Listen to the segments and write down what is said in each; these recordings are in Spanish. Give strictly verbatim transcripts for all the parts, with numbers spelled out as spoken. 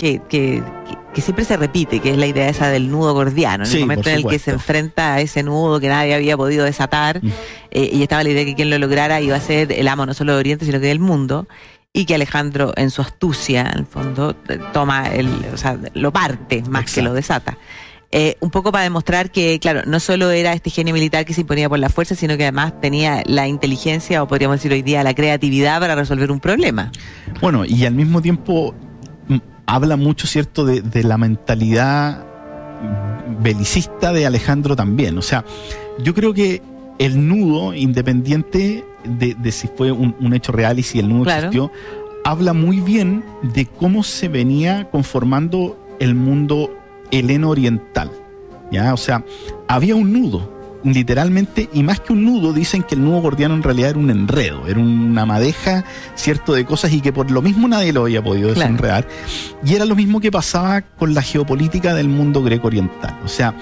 que, que, que siempre se repite, que es la idea esa del nudo gordiano, en sí, el momento en el que se enfrenta a ese nudo que nadie había podido desatar, mm. eh, y estaba la idea de que quien lo lograra iba a ser el amo no solo de Oriente, sino que del mundo, y que Alejandro, en su astucia, en el fondo, toma el, o sea, lo parte más Exacto. que lo desata. Eh, un poco para demostrar que, claro, no solo era este genio militar que se imponía por la fuerza, sino que además tenía la inteligencia, o podríamos decir hoy día, la creatividad para resolver un problema. Bueno, y al mismo tiempo habla mucho, ¿cierto?, de, de la mentalidad belicista de Alejandro también. O sea, yo creo que el nudo, independiente de, de si fue un, un hecho real y si el nudo claro. existió, habla muy bien de cómo se venía conformando el mundo heleno oriental, ¿ya? O sea, había un nudo, literalmente, y más que un nudo, dicen que el nudo gordiano en realidad era un enredo, era una madeja, cierto, de cosas, y que por lo mismo nadie lo había podido desenredar. Claro. Y era lo mismo que pasaba con la geopolítica del mundo greco oriental. O sea,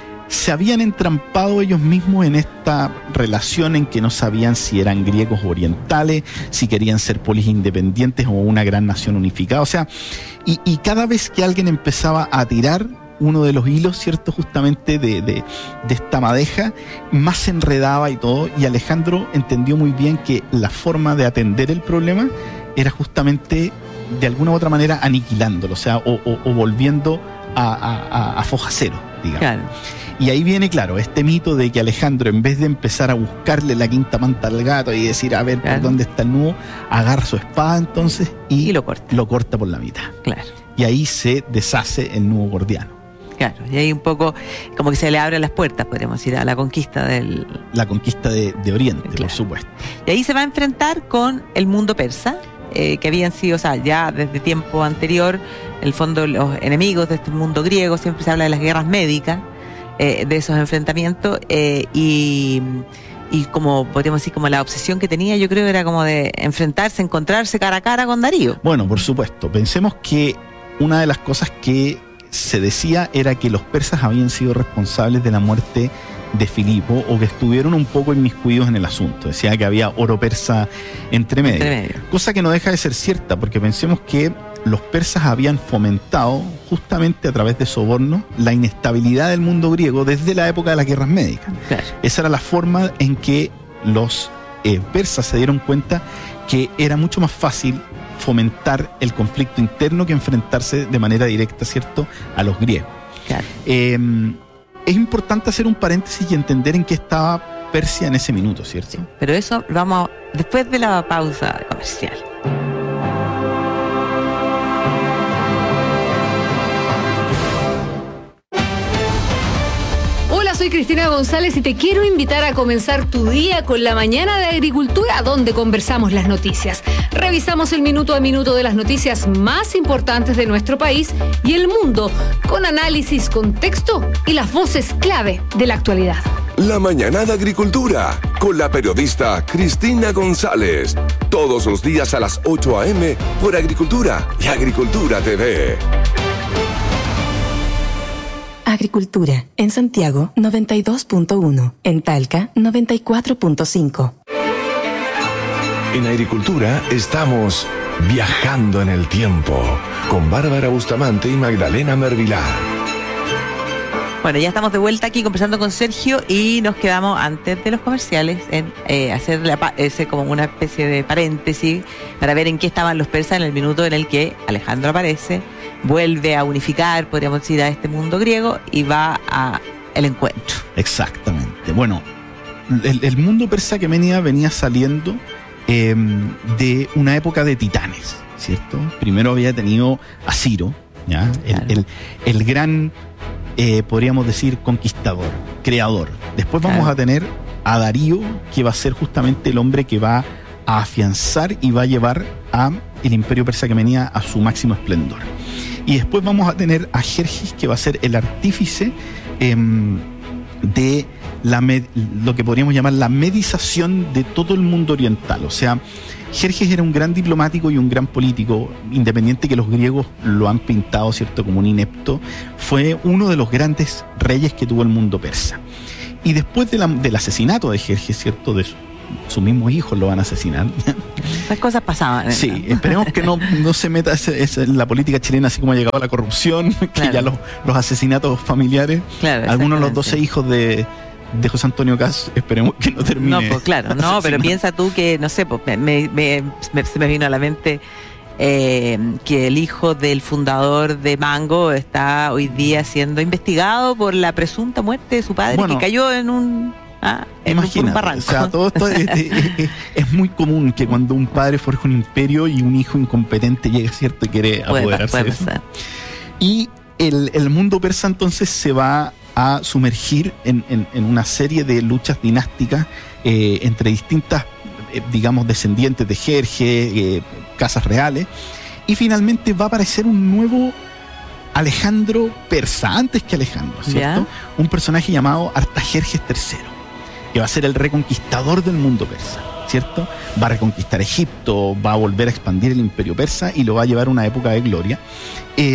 se habían entrampado ellos mismos en esta relación en que no sabían si eran griegos o orientales, si querían ser polis independientes o una gran nación unificada. O sea, y, y cada vez que alguien empezaba a tirar uno de los hilos, ¿cierto?, justamente de, de, de esta madeja, más se enredaba y todo, y Alejandro entendió muy bien que la forma de atender el problema era justamente, de alguna u otra manera, aniquilándolo, o sea, o, o, o volviendo a, a, a foja cero, digamos. Claro. Y ahí viene, claro, este mito de que Alejandro, en vez de empezar a buscarle la quinta manta al gato y decir, a ver, claro, por dónde está el nudo, agarra su espada entonces y, y lo corta. lo corta por la mitad. Claro. Y ahí se deshace el nudo gordiano. Claro, y ahí un poco como que se le abren las puertas, podríamos decir, a la conquista del... La conquista de, de Oriente, claro, por supuesto. Y ahí se va a enfrentar con el mundo persa, eh, que habían sido, o sea, ya desde tiempo anterior, en el fondo los enemigos de este mundo griego, siempre se habla de las guerras médicas, eh, de esos enfrentamientos, eh, y... y como podríamos decir, como la obsesión que tenía, yo creo, era como de enfrentarse, encontrarse cara a cara con Darío. Bueno, por supuesto. Pensemos que una de las cosas que se decía era que los persas habían sido responsables de la muerte de Filipo, o que estuvieron un poco inmiscuidos en el asunto. Decía que había oro persa entre medio, entre medio. Cosa que no deja de ser cierta, porque pensemos que los persas habían fomentado, justamente a través de sobornos, la inestabilidad del mundo griego desde la época de las guerras médicas. Claro. Esa era la forma en que los eh, persas se dieron cuenta que era mucho más fácil fomentar el conflicto interno que enfrentarse de manera directa, ¿cierto?, a los griegos. Claro. Eh, es importante hacer un paréntesis y entender en qué estaba Persia en ese minuto, ¿cierto? Sí, pero eso vamos después de la pausa comercial. Soy Cristina González y te quiero invitar a comenzar tu día con la Mañana de Agricultura, donde conversamos las noticias. Revisamos el minuto a minuto de las noticias más importantes de nuestro país y el mundo, con análisis, contexto y las voces clave de la actualidad. La Mañana de Agricultura, con la periodista Cristina González. Todos los días a las ocho a eme por Agricultura y Agricultura T V. Agricultura, en Santiago noventa y dos punto uno, en Talca noventa y cuatro punto cinco. En Agricultura estamos viajando en el tiempo con Bárbara Bustamante y Magdalena Mervilá. Bueno, ya estamos de vuelta aquí conversando con Sergio y nos quedamos antes de los comerciales en eh, hacer la, ese como una especie de paréntesis para ver en qué estaban los persas en el minuto en el que Alejandro aparece, vuelve a unificar, podríamos decir, a este mundo griego y va a el encuentro. Exactamente. Bueno, el, el mundo persa que venía venía saliendo eh, de una época de titanes, ¿cierto? Primero había tenido a Ciro, ¿ya? El, claro. el, el gran, eh, podríamos decir, conquistador, creador. Después vamos claro. a tener a Darío, que va a ser justamente el hombre que va a afianzar y va a llevar a el imperio persa que venía a su máximo esplendor. Y después vamos a tener a Jerjes, que va a ser el artífice eh, de la med- lo que podríamos llamar la medización de todo el mundo oriental. O sea, Jerjes era un gran diplomático y un gran político, independiente que los griegos lo han pintado, ¿cierto?, como un inepto. Fue uno de los grandes reyes que tuvo el mundo persa. Y después de la, del asesinato de Jerjes, ¿cierto?, de su, sus mismos hijos lo van a asesinar. Esas cosas pasaban. Sí, ¿no? esperemos que no, no se meta ese, ese, en la política chilena así como ha llegado la corrupción, que claro. ya los, los asesinatos familiares, claro, algunos de los doce hijos de, de José Antonio Caz, esperemos que no termine. No, pues claro, no, pero piensa tú que, no sé, pues, me, me, me, se me vino a la mente eh, que el hijo del fundador de Mango está hoy día siendo investigado por la presunta muerte de su padre, bueno, que cayó en un... Ah, imagínate, un barranco. O sea, todo esto es, es, es, es muy común que cuando un padre forja un imperio y un hijo incompetente llega, ¿cierto?, y quiere apoderarse de eso. Y el, el mundo persa entonces se va a sumergir en, en, en una serie de luchas dinásticas eh, entre distintas, eh, digamos, descendientes de Jerjes, eh, casas reales, y finalmente va a aparecer un nuevo Alejandro persa, antes que Alejandro, ¿cierto? ¿Ya? Un personaje llamado Artajerjes tercero, que va a ser el reconquistador del mundo persa, ¿cierto? Va a reconquistar Egipto, va a volver a expandir el imperio persa y lo va a llevar a una época de gloria. Eh,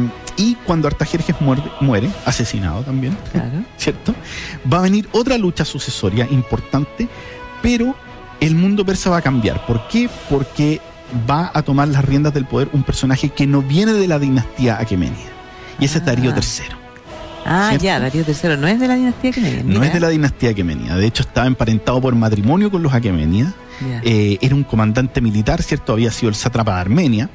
y cuando Artajerjes muere, muere, asesinado también, claro. ¿cierto? Va a venir otra lucha sucesoria importante, pero el mundo persa va a cambiar. ¿Por qué? Porque va a tomar las riendas del poder un personaje que no viene de la dinastía aquemenida, y ese ah. es Darío tercero. Ah, ¿cierto? Ya, Darío tercero no es de la dinastía aquemenida. No es de la dinastía aquemenida, de hecho estaba emparentado por matrimonio con los aqueménidas, eh, era un comandante militar, ¿cierto? Había sido el sátrapa de Armenia,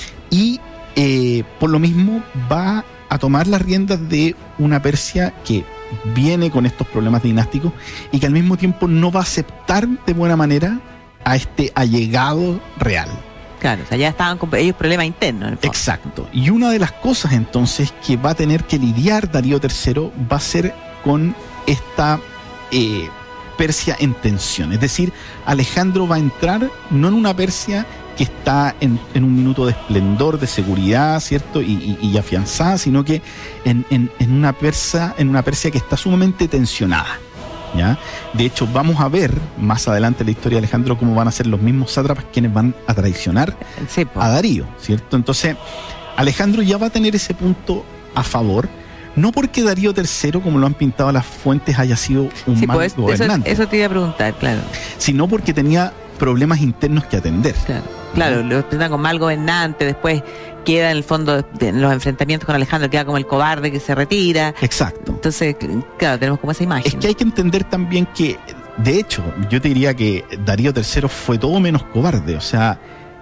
y eh, por lo mismo va a tomar las riendas de una Persia que viene con estos problemas dinásticos y que al mismo tiempo no va a aceptar de buena manera a este allegado real. Claro, o sea, ya estaban con ellos problemas internos. Exacto. Y una de las cosas entonces que va a tener que lidiar Darío tercero va a ser con esta eh, Persia en tensión. Es decir, Alejandro va a entrar no en una Persia que está en, en un minuto de esplendor, de seguridad, ¿cierto? Y, y, y afianzada, sino que en, en, en, una Persa, en una Persia que está sumamente tensionada. ¿Ya? De hecho, vamos a ver más adelante en la historia de Alejandro cómo van a ser los mismos sátrapas quienes van a traicionar sí, a Darío, ¿cierto? Entonces, Alejandro ya va a tener ese punto a favor, no porque Darío tercero, como lo han pintado las fuentes, haya sido un sí, mal pues, gobernante. Eso, eso te iba a preguntar, claro. Sino porque tenía problemas internos que atender. Claro, claro, lo presentan con mal gobernante, después queda en el fondo de, en los enfrentamientos con Alejandro, queda como el cobarde que se retira. Exacto. Entonces, claro, tenemos como esa imagen. Es que hay que entender también que, de hecho, yo te diría que Darío tercero fue todo menos cobarde. O sea,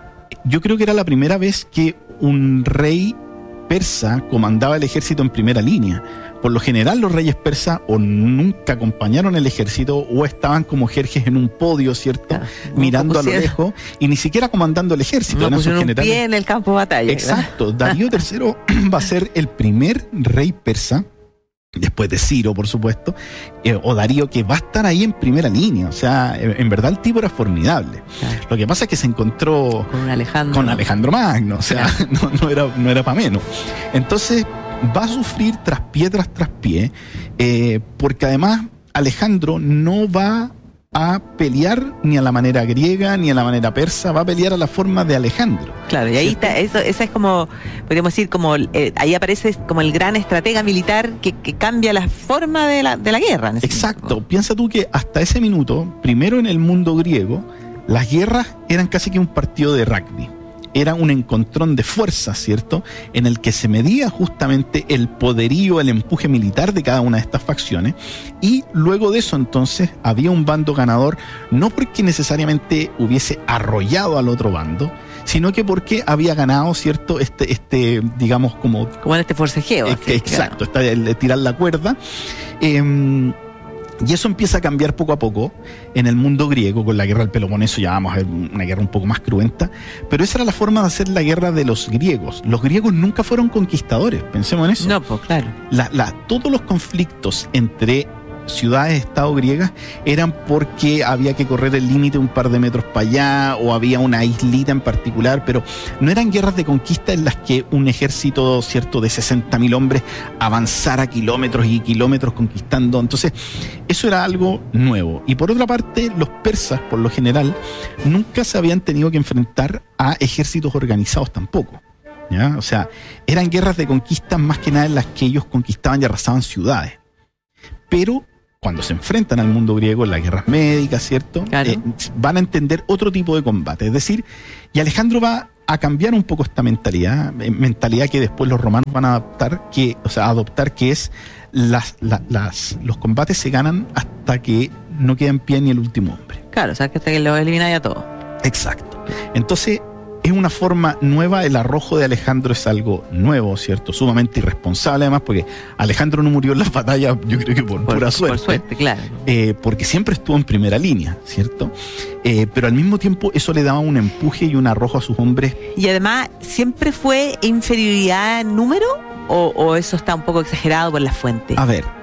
yo creo que era la primera vez que un rey persa comandaba el ejército en primera línea. Por lo general los reyes persas o nunca acompañaron el ejército o estaban como Jerjes en un podio, ¿cierto? Ah, mirando a lo lejos y ni siquiera comandando el ejército. No eran sus un pie en el campo de batalla. Exacto. Darío tercero va a ser el primer rey persa, después de Ciro, por supuesto, eh, o Darío, que va a estar ahí en primera línea. O sea, en, en verdad el tipo era formidable. Claro. Lo que pasa es que se encontró con Alejandro, con Alejandro Magno, o sea, claro. no, no era, no era para menos. Entonces va a sufrir traspié tras traspié, eh, porque además Alejandro no va a pelear ni a la manera griega ni a la manera persa, va a pelear a la forma de Alejandro. Claro, y ahí ¿cierto? Está, eso, esa es como, podríamos decir, como eh, ahí aparece como el gran estratega militar que, que cambia la forma de la, de la guerra. En ese Exacto, tiempo. Piensa tú que hasta ese minuto, primero en el mundo griego, las guerras eran casi que un partido de rugby. Era un encontrón de fuerzas, ¿cierto? En el que se medía justamente el poderío, el empuje militar de cada una de estas facciones. Y luego de eso, entonces, había un bando ganador, no porque necesariamente hubiese arrollado al otro bando, sino que porque había ganado, ¿cierto? Este, este digamos, como... Como en este forcejeo. Eh, así, exacto, claro. está el de tirar la cuerda. Eh, Y eso empieza a cambiar poco a poco en el mundo griego, con la guerra del Peloponeso. Ya vamos a ver una guerra un poco más cruenta, pero esa era la forma de hacer la guerra de los griegos. Los griegos nunca fueron conquistadores, pensemos en eso. No, pues claro. La, la, todos los conflictos entre ciudades-estado griegas eran porque había que correr el límite un par de metros para allá o había una islita en particular, pero no eran guerras de conquista en las que un ejército, cierto, de sesenta mil hombres avanzara kilómetros y kilómetros conquistando. Entonces eso era algo nuevo. Y por otra parte, los persas, por lo general, nunca se habían tenido que enfrentar a ejércitos organizados tampoco, ¿ya? O sea, eran guerras de conquista más que nada en las que ellos conquistaban y arrasaban ciudades. Pero cuando se enfrentan al mundo griego en las guerras médicas, ¿cierto? Claro. Eh, van a entender otro tipo de combate. Es decir, y Alejandro va a cambiar un poco esta mentalidad, eh, mentalidad que después los romanos van a adaptar, que, o sea, adoptar, que es las, la, las, los combates se ganan hasta que no queda en pie ni el último hombre. Claro, o sea, que hasta que lo elimináis a todos. Exacto. Entonces, es una forma nueva, el arrojo de Alejandro es algo nuevo, ¿cierto? Sumamente irresponsable además, porque Alejandro no murió en las batallas, yo creo que por, Por, pura suerte. por suerte, claro. Eh, porque siempre estuvo en primera línea, ¿cierto? Eh, pero al mismo tiempo eso le daba un empuje y un arrojo a sus hombres. Y además, ¿siempre fue inferioridad en número? ¿O, o eso está un poco exagerado por la fuente? A ver,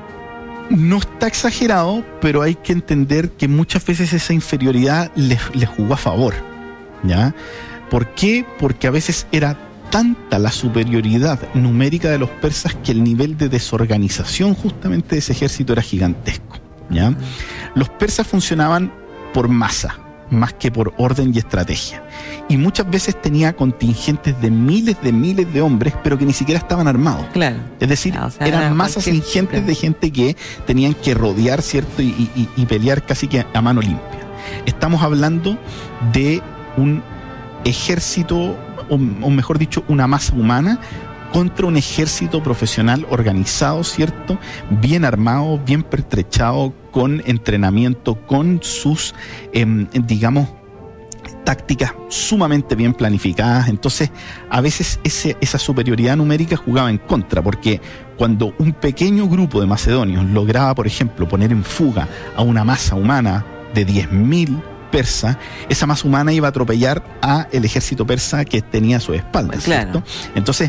no está exagerado, pero hay que entender que muchas veces esa inferioridad les, les jugó a favor, ¿ya? ¿Por qué? Porque a veces era tanta la superioridad numérica de los persas que el nivel de desorganización justamente de ese ejército era gigantesco, ¿ya? Los persas funcionaban por masa, más que por orden y estrategia. Y muchas veces tenía contingentes de miles de miles de hombres, pero que ni siquiera estaban armados. Claro. Es decir, Ah, o sea, eran era masas cualquier- ingentes claro. de gente que tenían que rodear, ¿cierto? Y, y- y pelear casi que a mano limpia. Estamos hablando de un ejército, o, o mejor dicho, una masa humana contra un ejército profesional organizado, ¿cierto? Bien armado, bien pertrechado, con entrenamiento, con sus, em, digamos, tácticas sumamente bien planificadas. Entonces, a veces ese, esa superioridad numérica jugaba en contra, porque cuando un pequeño grupo de macedonios lograba, por ejemplo, poner en fuga a una masa humana de diez mil persas, esa masa humana iba a atropellar a el ejército persa que tenía a su espalda, ¿cierto? Claro. Entonces,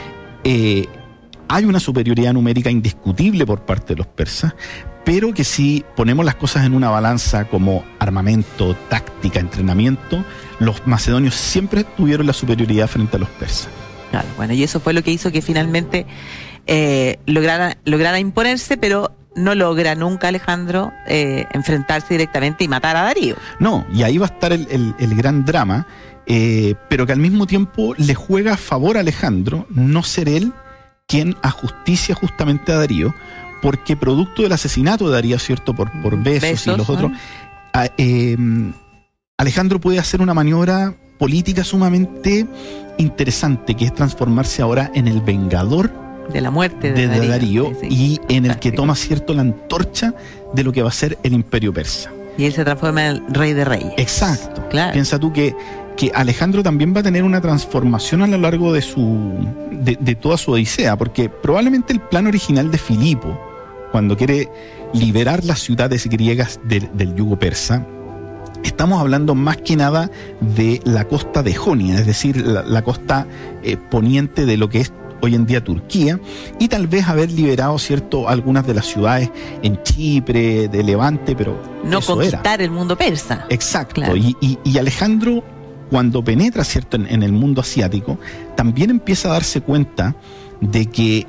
eh, hay una superioridad numérica indiscutible por parte de los persas, pero que si ponemos las cosas en una balanza como armamento, táctica, entrenamiento, los macedonios siempre tuvieron la superioridad frente a los persas. Claro, bueno, y eso fue lo que hizo que finalmente eh, lograra, lograra imponerse, pero no logra nunca Alejandro eh, enfrentarse directamente y matar a Darío. No, y ahí va a estar el, el- el gran drama, eh, pero que al mismo tiempo le juega a favor a Alejandro no ser él quien ajusticia justamente a Darío, porque producto del asesinato de Darío, ¿cierto? Por, por besos, Besos, y los ¿no? otros, a- eh, Alejandro puede hacer una maniobra política sumamente interesante, que es transformarse ahora en el vengador De la muerte de, de, de Darío, Sí, sí. y en el que Fantástico. toma, ¿cierto?, la antorcha de lo que va a ser el imperio persa. Y él se transforma en el rey de reyes. Exacto. Claro. Piensa tú que, que Alejandro también va a tener una transformación a lo largo de su de, de toda su odisea, porque probablemente el plan original de Filipo, cuando quiere liberar las ciudades griegas del, del yugo persa, estamos hablando más que nada de la costa de Jonia, es decir, la, la costa eh, poniente de lo que es hoy en día Turquía, y tal vez haber liberado, ¿cierto?, algunas de las ciudades en Chipre, de Levante, pero No eso era. conquistar el mundo persa. Exacto, Claro. y, y- y Alejandro, cuando penetra, ¿cierto?, en, en el mundo asiático, también empieza a darse cuenta de que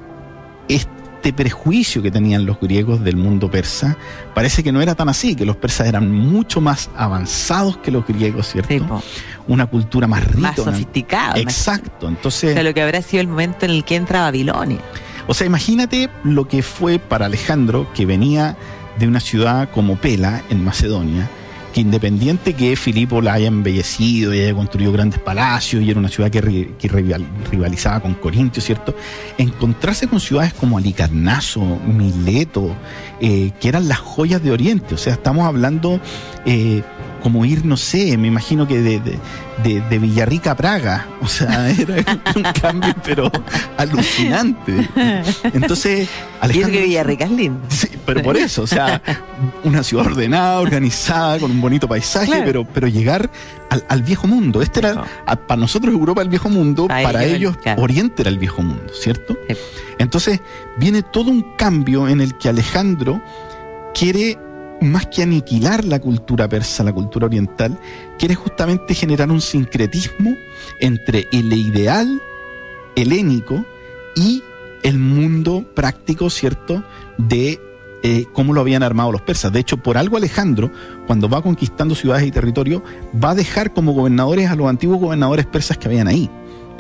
este prejuicio que tenían los griegos del mundo persa parece que no era tan así, que los persas eran mucho más avanzados que los griegos, ¿cierto? Sí, po. Una cultura más rica. Más una- sofisticado. más- Exacto, O entonces, sea, lo que habrá sido el momento en el que entra Babilonia. o sea, imagínate lo que fue para Alejandro, que venía de una ciudad como Pela, en Macedonia, que independiente que Filipo la haya embellecido y haya construido grandes palacios y era una ciudad que, ri- que rival- rivalizaba con Corintio, ¿cierto? Encontrarse con ciudades como Halicarnaso, Mileto, eh, que eran las joyas de Oriente, o sea, estamos hablando eh, como ir, no sé, me imagino que de, de, de- de Villarrica a Praga, o sea, era un cambio pero alucinante. Entonces, Y eso Alejandro... que Villarrica es lindo. Sí, pero por eso, o sea, una ciudad ordenada, organizada, con un bonito paisaje, Claro. pero, pero llegar al, al viejo mundo. Este era, No. a- para nosotros Europa el viejo mundo, Para para, ellos, ellos claro. Oriente era el viejo mundo, ¿cierto? Sí. Entonces viene todo un cambio en el que Alejandro quiere, más que aniquilar la cultura persa, la cultura oriental, quiere justamente generar un sincretismo entre el ideal helénico y el mundo práctico, ¿cierto?, de eh, cómo lo habían armado los persas. De hecho, por algo Alejandro, cuando va conquistando ciudades y territorios, va a dejar como gobernadores a los antiguos gobernadores persas que habían ahí.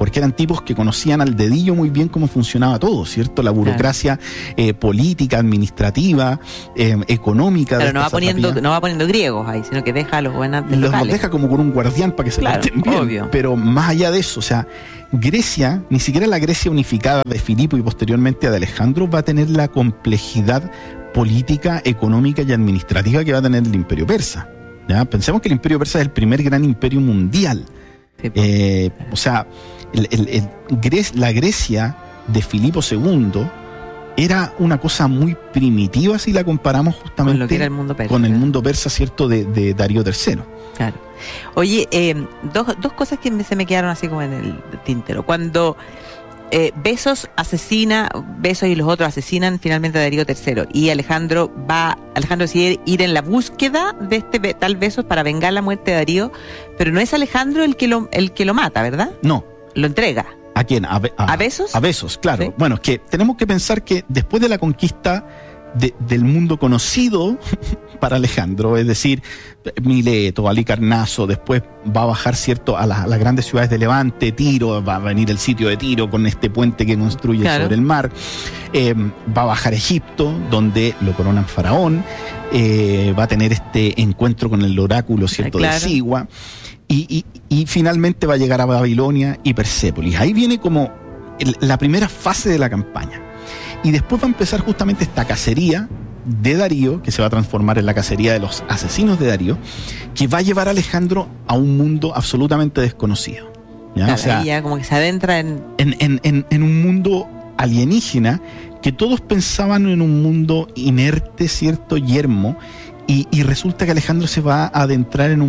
porque eran tipos que conocían al dedillo muy bien cómo funcionaba todo, ¿cierto? La burocracia claro. eh, política, administrativa, eh, económica. Pero no va, poniendo, no va poniendo griegos ahí, sino que deja a los gobernantes los, locales. Los deja como con un guardián para que se claro, porten bien. obvio. Pero más allá de eso, o sea, Grecia, ni siquiera la Grecia unificada de Filipo y posteriormente de Alejandro, va a tener la complejidad política, económica y administrativa que va a tener el Imperio Persa. ¿Ya? Pensemos que el Imperio Persa es el primer gran imperio mundial. Sí, eh, o sea, el, el, el, Gre- la Grecia de Filipo segundo era una cosa muy primitiva si la comparamos justamente con lo que era el mundo persa, con el mundo persa, ¿cierto?, de, de Darío tercero. Claro. Oye, eh, dos, dos cosas que me, se me quedaron así como en el tintero. Cuando eh, Besos asesina, Besos y los otros asesinan finalmente a Darío tercero y Alejandro va, Alejandro decide ir en la búsqueda de este tal Besos para vengar la muerte de Darío, pero no es Alejandro el que lo, el que lo mata, ¿verdad? No. Lo entrega. ¿A quién? ¿A, Be- a, ¿A Besos? A Besos, claro. ¿Sí? Bueno, es que tenemos que pensar que después de la conquista de, del mundo conocido para Alejandro, es decir, Mileto, Halicarnaso, después va a bajar, ¿cierto?, a, la, a las grandes ciudades de Levante, Tiro, va a venir el sitio de Tiro con este puente que construye claro. sobre el mar, eh, va a bajar a Egipto, donde lo coronan faraón, eh, va a tener este encuentro con el oráculo, ¿cierto?, claro. de Sigua. Y, y, y finalmente va a llegar a Babilonia y Persépolis. Ahí viene como el, la primera fase de la campaña. Y después va a empezar justamente esta cacería de Darío, que se va a transformar en la cacería de los asesinos de Darío, que va a llevar a Alejandro a un mundo absolutamente desconocido. ¿Ya? Claro, o sea, ahí ya como que se adentra en... En, en, en, en un mundo alienígena que todos pensaban en un mundo inerte, ¿cierto?, yermo. Y, y resulta que Alejandro se va a adentrar en un